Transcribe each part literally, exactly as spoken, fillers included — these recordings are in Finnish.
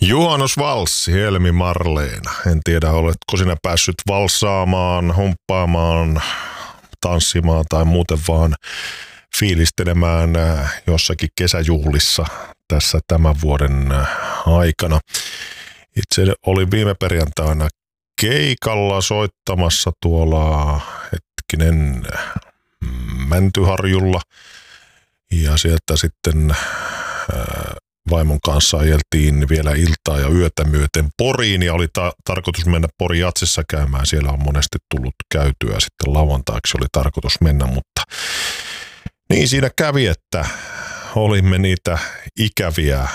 Juhannusvalssi, Helmi Marleena. En tiedä, oletko sinä päässyt valssaamaan, humppaamaan, tanssimaan tai muuten vaan fiilistelemään jossakin kesäjuhlissa tässä tämän vuoden aikana. Itse olin viime perjantaina keikalla soittamassa tuolla hetkinen Mäntyharjulla ja sieltä sitten vaimon kanssa ajeltiin vielä iltaa ja yötä myöten Poriin ja oli ta- tarkoitus mennä Pori Jatsissa käymään. Siellä on monesti tullut käytyä sitten lauantaiksi oli tarkoitus mennä, mutta niin siinä kävi, että olimme niitä ikäviä ää,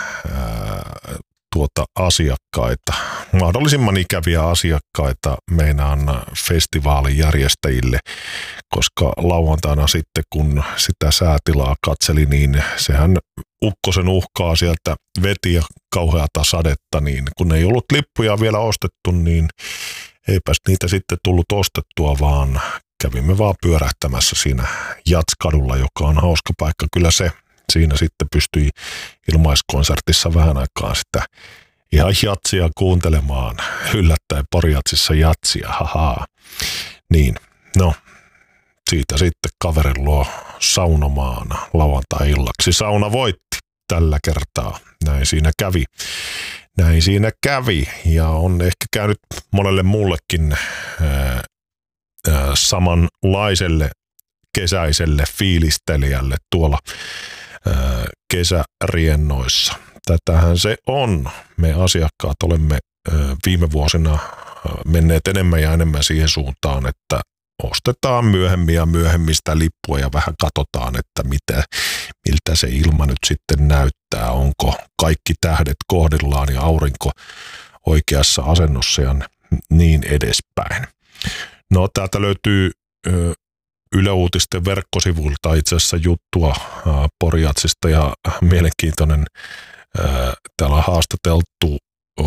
tuota asiakkaita, mahdollisimman ikäviä asiakkaita meinaan festivaalin järjestäjille, koska lauantaina sitten kun sitä säätilaa katseli, niin sehän ukkosen uhkaa sieltä veti ja kauheata sadetta, niin kun ei ollut lippuja vielä ostettu, niin eipäs niitä sitten tullut ostettua, vaan kävimme vaan pyörähtämässä siinä Jatskadulla, joka on hauska paikka. Kyllä se siinä sitten pystyi ilmaiskonsertissa vähän aikaa sitä ihan jatsia kuuntelemaan. Yllättäen Pori-Jatsissa jatsia, hahaa. Niin, no, siitä sitten kaverin luo saunomaan lauantai-illaksi. Sauna voitti tällä kertaa. Näin siinä kävi. Näin siinä kävi ja on ehkä käynyt monelle muullekin ää, ää, samanlaiselle kesäiselle fiilistelijälle tuolla ää, kesäriennoissa. Tätähän se on. Me asiakkaat olemme ää, viime vuosina ää, menneet enemmän ja enemmän siihen suuntaan, että ostetaan myöhemmin ja myöhemmistä lippua ja vähän katsotaan, että mitä, miltä se ilma nyt sitten näyttää. Onko kaikki tähdet kohdillaan ja aurinko oikeassa asennossa ja niin edespäin. No täältä löytyy ö, Yle Uutisten verkkosivuilta itse asiassa juttua ö, Pori-Jatsista ja mielenkiintoinen. Ö, täällä on haastateltu ö,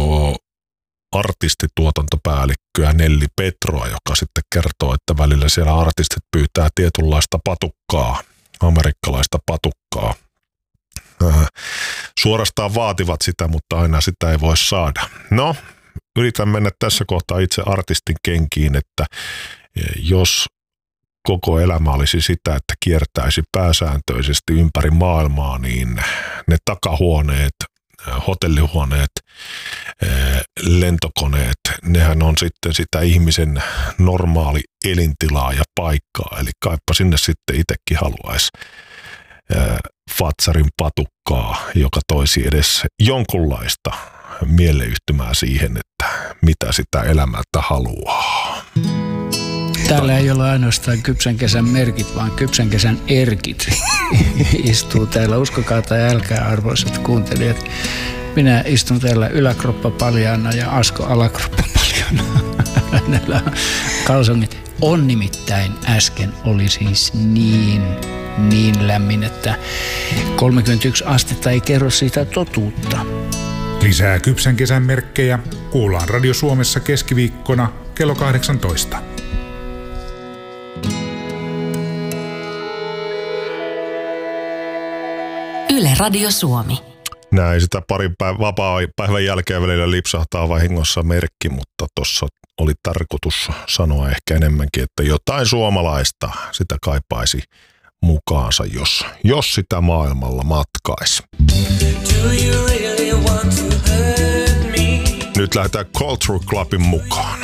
artistituotantopäällikköä Nelli Petroa, joka sitten kertoo, että välillä siellä artistit pyytää tietynlaista patukkaa, amerikkalaista patukkaa. Äh, suorastaan vaativat sitä, mutta aina sitä ei voi saada. No, yritän mennä tässä kohtaa itse artistin kenkiin, että jos koko elämä olisi sitä, että kiertäisi pääsääntöisesti ympäri maailmaa, niin ne takahuoneet, hotellihuoneet, lentokoneet, nehän on sitten sitä ihmisen normaali elintilaa ja paikkaa, eli kaipa sinne sitten itsekin haluaisi Fatsarin patukkaa, joka toisi edes jonkunlaista mieleyhtymää siihen, että mitä sitä elämältä haluaa. Täällä ei ole ainoastaan kypsän kesän merkit, vaan kypsän kesän erkit istuu täällä. Uskokaa tai älkää, arvoisat kuuntelijat. Minä istun täällä yläkroppa paljaana ja Asko alakroppa paljaana. Hänellä on kalsongit. On nimittäin äsken oli siis niin, niin lämmin, että kolmekymmentäyksi astetta ei kerro siitä totuutta. Lisää kypsän kesän merkkejä kuullaan Radio Suomessa keskiviikkona kello kahdeksantoista. Yle Radio Suomi. Näin sitä parin päivän vapaa-päivän jälkeen välillä lipsahtaa vahingossa merkki, mutta tuossa oli tarkoitus sanoa ehkä enemmänkin, että jotain suomalaista sitä kaipaisi mukaansa, jos, jos sitä maailmalla matkaisi. Really Nyt lähdetään Culture Clubin mukaan.